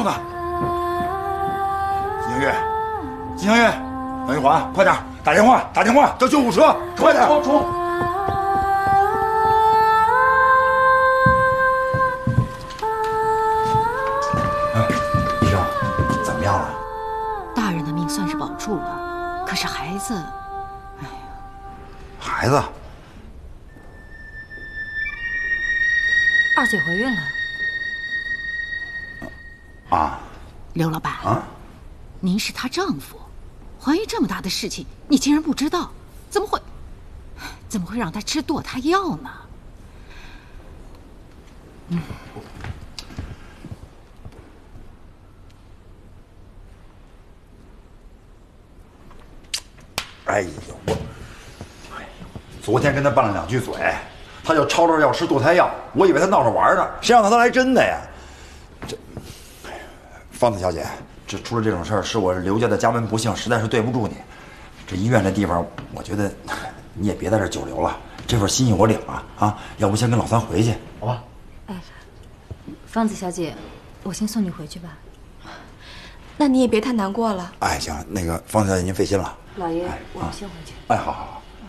子，金星月，金星月，等一会儿啊，快点打电话，叫救护车，快点！冲！哎，医生，怎么样了？ 大人的命算是保住了，可是孩子，哎呀， 孩子， 二姐怀孕了。 啊， 刘老板啊， 您是她丈夫，怀孕这么大的事情，你竟然不知道，怎么会让她吃堕胎药呢？ 哎呦我，昨天跟他拌了2句嘴，他就吵着要吃堕胎药，我以为他闹着玩呢，谁让他来真的呀？方子小姐，这出了这种事儿，是我刘家的家门不幸，实在是对不住你。这医院这地方，我觉得你也别在这久留了，这份心意我领了啊。要不先跟老三回去，好吧？ 哎，方子小姐，我先送你回去吧。 那你也别太难过了。 哎，行，那个方子小姐您费心了。 老爷，我们先回去。 哎，好好。